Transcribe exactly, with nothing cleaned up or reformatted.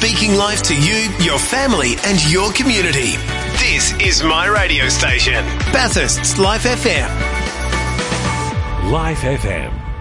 speaking life to you, your family and your community. This is my radio station, Bathurst's Life F M. Life F M.